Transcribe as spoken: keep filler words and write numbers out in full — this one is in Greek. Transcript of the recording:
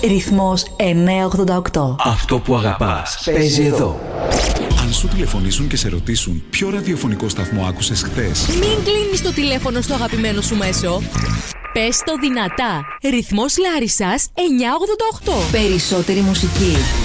Ρυθμός εννιακόσια ογδόντα οκτώ. Αυτό που αγαπάς παίζει εδώ. Αν σου τηλεφωνήσουν και σε ρωτήσουν ποιο ραδιοφωνικό σταθμό άκουσες χθες, μην κλείνεις το τηλέφωνο στο αγαπημένο σου μέσο. Πες το δυνατά. Ρυθμός Λάρισσας εννιακόσια ογδόντα οκτώ. Περισσότερη μουσική.